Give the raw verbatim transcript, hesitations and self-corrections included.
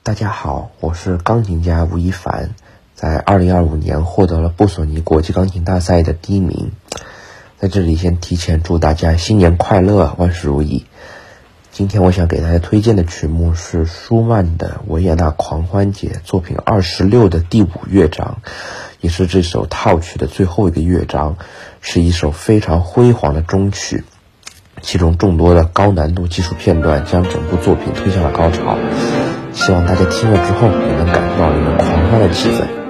大家好，我是钢琴家吴亦凡，在二零二五年获得了布索尼国际钢琴大赛的第一名。在这里先提前祝大家新年快乐，万事如意。今天我想给大家推荐的曲目是舒曼的《维也纳狂欢节》作品二十六的第五乐章，也是这首套曲的最后一个乐章，是一首非常辉煌的终曲，其中众多的高难度技术片段将整部作品推向了高潮。希望大家听了之后也能感受到一种狂欢的气氛。